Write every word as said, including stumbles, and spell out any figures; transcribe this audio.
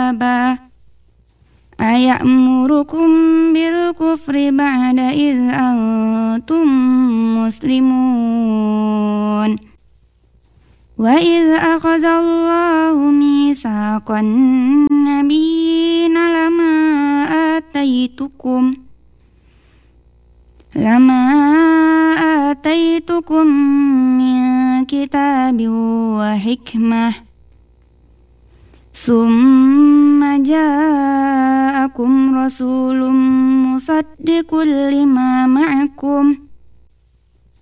كتابا أيأمركم بالكفر بعد إذ أنتم مسلمون وإذ أخذ الله ميثاق النبيين لما آتيتكم لما آتيتكم من كتاب وحكمة ثم جاءكم رسول مصدق لما معكم